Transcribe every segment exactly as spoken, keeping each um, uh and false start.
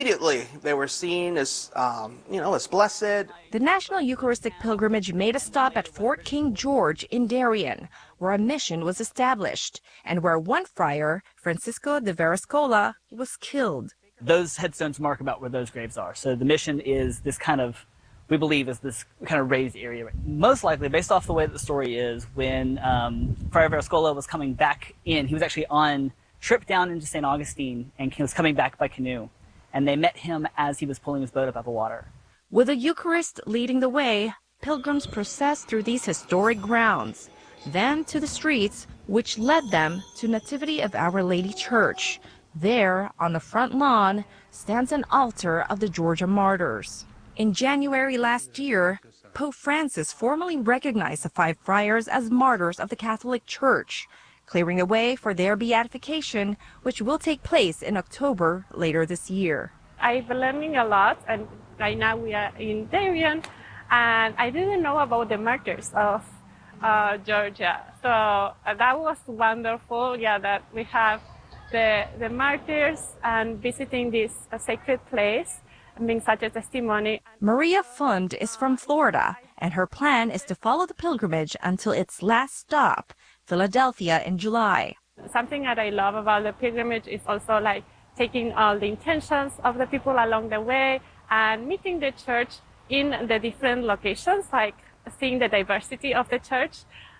immediately they were seen as, um, you know, as blessed. The National Eucharistic Pilgrimage made a stop at Fort King George in Darien, where a mission was established, and where one friar, Francisco de Verascola, was killed. Those headstones mark about where those graves are. So the mission is this kind of, we believe, is this kind of raised area. Most likely, based off the way that the story is, when um, Friar Verascola was coming back in, he was actually on trip down into Saint Augustine, and he was coming back by canoe. And they met him as he was pulling his boat up out of the water. With the Eucharist leading the way, pilgrims processed through these historic grounds, then to the streets, which led them to Nativity of Our Lady Church. There, on the front lawn, stands an altar of the Georgia martyrs. In January last year, Pope Francis formally recognized the five friars as martyrs of the Catholic Church, clearing the way for their beatification, which will take place in October later this year. I've been learning a lot, and right now we are in Darien, and I didn't know about the martyrs of uh, Georgia. So uh, that was wonderful, yeah, that we have the, the martyrs and visiting this uh, sacred place and being such a testimony. Maria Fund is from Florida, and her plan is to follow the pilgrimage until its last stop, Philadelphia, in July. Something that I love about the pilgrimage is also like taking all the intentions of the people along the way and meeting the church in the different locations, like seeing the diversity of the church,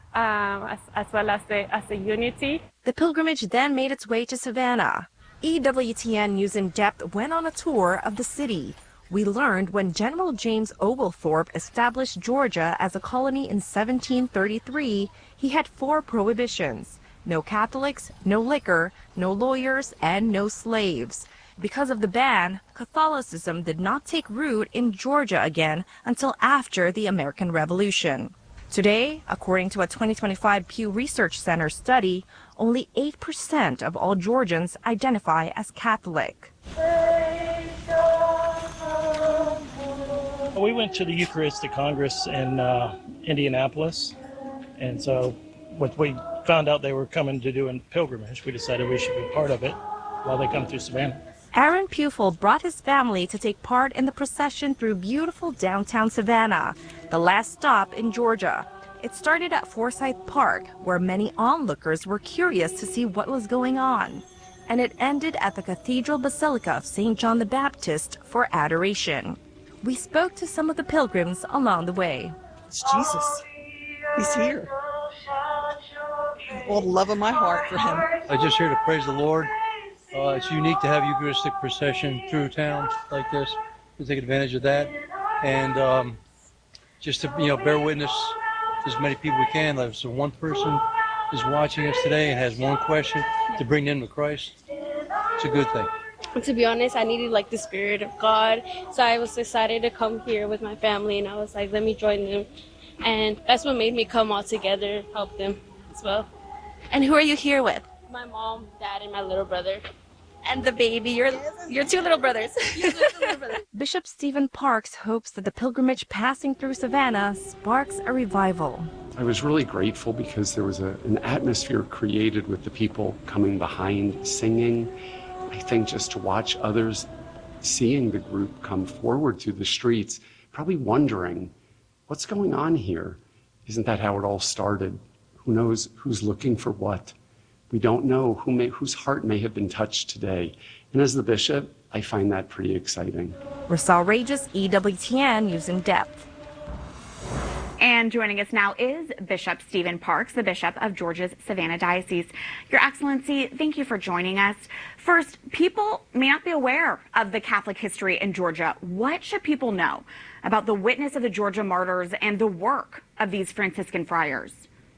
um, as, as well as the, as the unity. The pilgrimage then made its way to Savannah. E W T N News in Depth went on a tour of the city. We learned when General James Oglethorpe established Georgia as a colony in seventeen thirty-three, he had four prohibitions: no Catholics, no liquor, no lawyers, and no slaves. Because of the ban, Catholicism did not take root in Georgia again until after the American Revolution. Today, according to a twenty twenty-five Pew Research Center study, only eight percent of all Georgians identify as Catholic. We went to the Eucharistic Congress in uh, Indianapolis, and so what we found out they were coming to do a pilgrimage, we decided we should be part of it while they come through Savannah. Aaron Pufel brought his family to take part in the procession through beautiful downtown Savannah, the last stop in Georgia. It started at Forsyth Park, where many onlookers were curious to see what was going on. And it ended at the Cathedral Basilica of Saint John the Baptist for adoration. We spoke to some of the pilgrims along the way. It's Jesus. He's here. All the love of my heart for him. I'm just here to praise the Lord. Uh, it's unique to have Eucharistic procession through town like this. We take advantage of that, and um, just to you know bear witness to as many people we can. Like, so one person is watching us today and has one question to bring them to Christ. It's a good thing. To be honest, I needed like the Spirit of God, so I was decided to come here with my family, and I was like, let me join them, and that's what made me come all together, help them as well. And who are you here with? My mom, dad, and my little brother. And the baby, your, your two little brothers. Bishop Stephen Parks hopes that the pilgrimage passing through Savannah sparks a revival. I was really grateful because there was a, an atmosphere created with the people coming behind, singing. I think just to watch others seeing the group come forward through the streets, probably wondering, what's going on here? Isn't that how it all started? Who knows who's looking for what? We don't know who may, whose heart may have been touched today. And as the bishop, I find that pretty exciting. Rosal Regis, E W T N News in Depth. And joining us now is Bishop Stephen Parks, the Bishop of Georgia's Savannah Diocese. Your Excellency, thank you for joining us. First, people may not be aware of the Catholic history in Georgia. What should people know about the witness of the Georgia martyrs and the work of these Franciscan friars?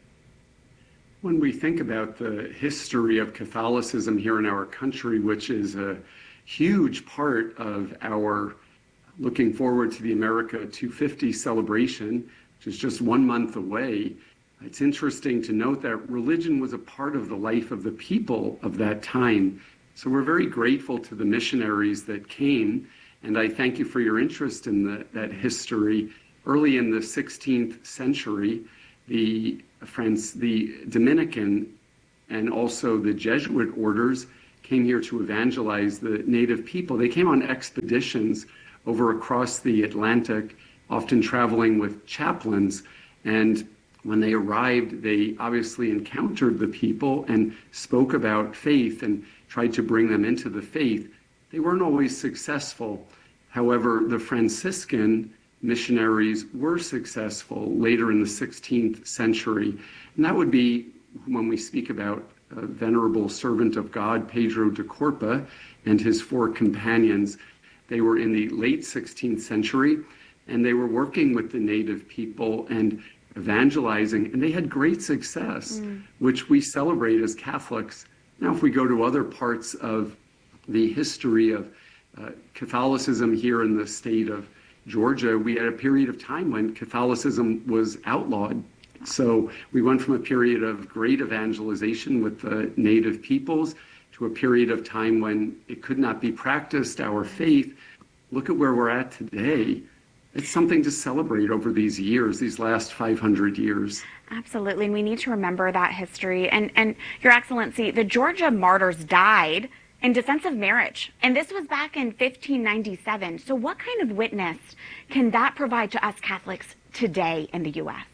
When we think about the history of Catholicism here in our country, which is a huge part of our looking forward to the America two fifty celebration, which is just one month away, it's interesting to note that religion was a part of the life of the people of that time. So we're very grateful to the missionaries that came, and I thank you for your interest in the, that history. Early in the sixteenth century, the France, the Dominican and also the Jesuit orders came here to evangelize the native people. They came on expeditions over across the Atlantic, often traveling with chaplains. And when they arrived, they obviously encountered the people and spoke about faith and tried to bring them into the faith. They weren't always successful. However, the Franciscan missionaries were successful later in the sixteenth century. And that would be when we speak about a venerable servant of God, Pedro de Corpa, and his four companions. They were in the late sixteenth century, and they were working with the native people and evangelizing, and they had great success, mm. which we celebrate as Catholics. Now, if we go to other parts of the history of uh, Catholicism here in the state of Georgia, we had a period of time when Catholicism was outlawed. So we went from a period of great evangelization with the native peoples to a period of time when it could not be practiced, our faith. Look at where we're at today. It's something to celebrate over these years, these last five hundred years. Absolutely, and we need to remember that history. And, and Your Excellency, the Georgia martyrs died in defense of marriage, and this was back in fifteen ninety-seven. So what kind of witness can that provide to us Catholics today in the U S?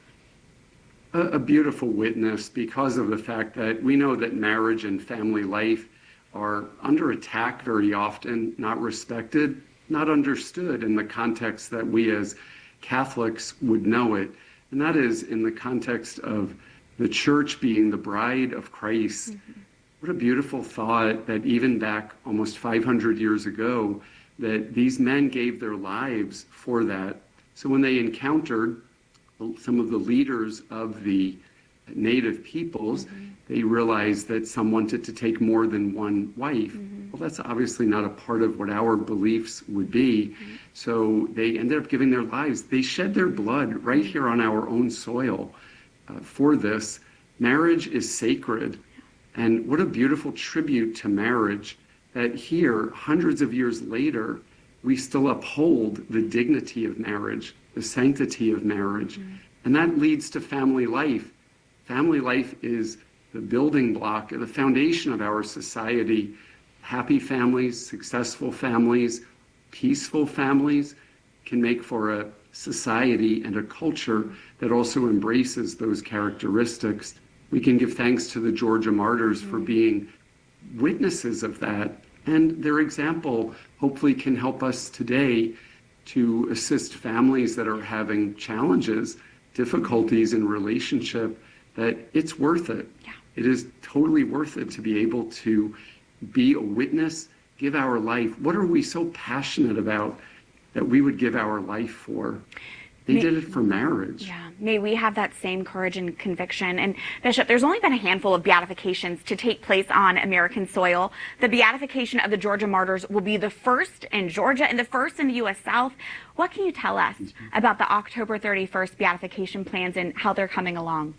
A, a beautiful witness, because of the fact that we know that marriage and family life are under attack very often, not respected, not understood in the context that we as Catholics would know it. And that is in the context of the church being the bride of Christ. Mm-hmm. What a beautiful thought that even back almost five hundred years ago, that these men gave their lives for that. So when they encountered some of the leaders of the native peoples, mm-hmm. they realized that some wanted to take more than one wife. Mm-hmm. Well, that's obviously not a part of what our beliefs would be. Mm-hmm. So they ended up giving their lives. They shed their blood right here on our own soil uh, for this. Marriage is sacred. And what a beautiful tribute to marriage that here, hundreds of years later, we still uphold the dignity of marriage, the sanctity of marriage. Mm-hmm. And that leads to family life. Family life is the building block, the foundation of our society. Happy families, successful families, peaceful families can make for a society and a culture that also embraces those characteristics. We can give thanks to the Georgia martyrs for being witnesses of that. And their example hopefully can help us today to assist families that are having challenges, difficulties in relationship, that it's worth it. Yeah. It is totally worth it to be able to be a witness, give our life. What are we so passionate about that we would give our life for? They May, did it for marriage. Yeah, may we have that same courage and conviction. And Bishop, there's only been a handful of beatifications to take place on American soil. The beatification of the Georgia martyrs will be the first in Georgia and the first in the U S South. What can you tell us mm-hmm. about the October thirty-first beatification plans and how they're coming along?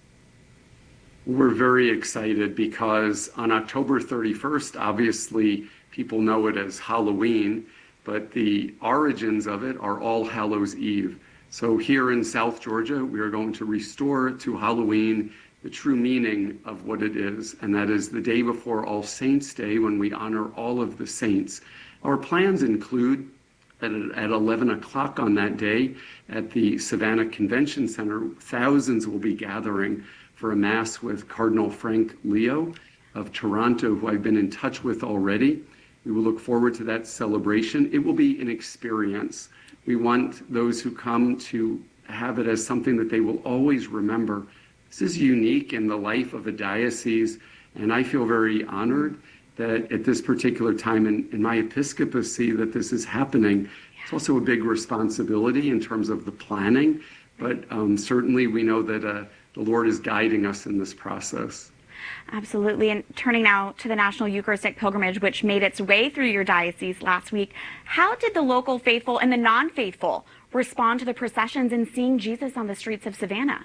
We're very excited because on October thirty-first, obviously people know it as Halloween, but the origins of it are All Hallows Eve. So here in South Georgia, we are going to restore to Halloween the true meaning of what it is, and that is the day before All Saints' Day, when we honor all of the saints. Our plans include that at eleven o'clock on that day at the Savannah Convention Center, thousands will be gathering for a Mass with Cardinal Frank Leo of Toronto, who I've been in touch with already. We will look forward to that celebration. It will be an experience. We want those who come to have it as something that they will always remember. This is unique in the life of a diocese, and I feel very honored that at this particular time in, in my episcopacy that this is happening. It's also a big responsibility in terms of the planning, but um, certainly we know that uh, the Lord is guiding us in this process. Absolutely. And turning now to the National Eucharistic Pilgrimage, which made its way through your diocese last week, how did the local faithful and the non-faithful respond to the processions and seeing Jesus on the streets of Savannah?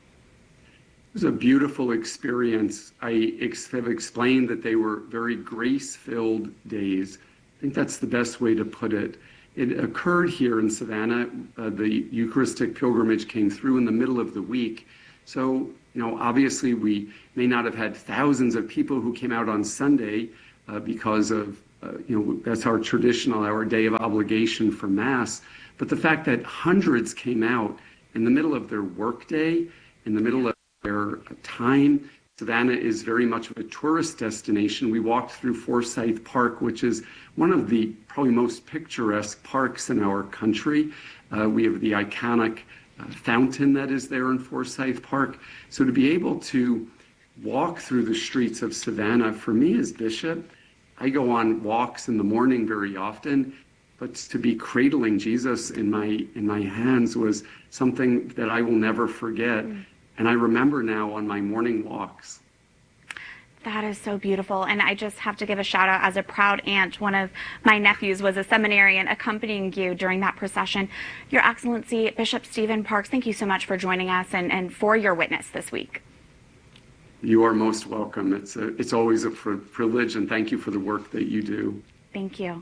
It was a beautiful experience. I ex- have explained that they were very grace-filled days. I think that's the best way to put it. It occurred here in Savannah. Uh, the Eucharistic pilgrimage came through in the middle of the week. So, you know, obviously we may not have had thousands of people who came out on Sunday, uh, because of, uh, you know, that's our traditional, our day of obligation for Mass. But the fact that hundreds came out in the middle of their workday, in the middle of their time. Savannah is very much of a tourist destination. We walked through Forsyth Park, which is one of the probably most picturesque parks in our country. Uh, we have the iconic uh, fountain that is there in Forsyth Park. So to be able to walk through the streets of Savannah, for me as bishop, I go on walks in the morning very often, but to be cradling Jesus in my in my hands was something that I will never forget. Mm. And I remember now on my morning walks. That is so beautiful. And I just have to give a shout out as a proud aunt. One of my nephews was a seminarian accompanying you during that procession. Your Excellency, Bishop Stephen Parks, thank you so much for joining us and, and for your witness this week. You are most welcome. It's a, it's always a privilege, and thank you for the work that you do. Thank you.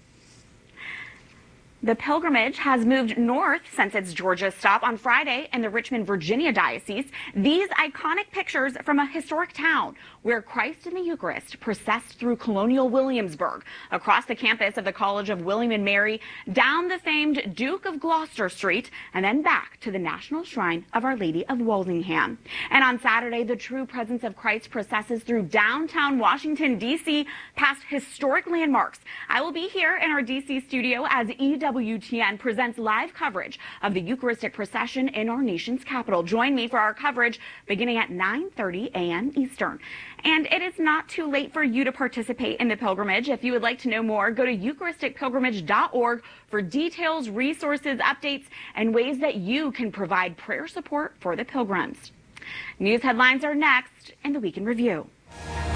The pilgrimage has moved north since its Georgia stop on Friday in the Richmond, Virginia diocese. These iconic pictures from a historic town where Christ in the Eucharist processed through colonial Williamsburg, across the campus of the College of William and Mary, down the famed Duke of Gloucester Street, and then back to the National Shrine of Our Lady of Walsingham. And on Saturday, the true presence of Christ processes through downtown Washington, D C, past historic landmarks. I will be here in our D C studio as E W T N presents live coverage of the Eucharistic procession in our nation's capital. Join me for our coverage beginning at nine thirty a m Eastern. And it is not too late for you to participate in the pilgrimage. If you would like to know more, go to Eucharistic Pilgrimage dot org for details, resources, updates, and ways that you can provide prayer support for the pilgrims. News headlines are next in the Week in Review.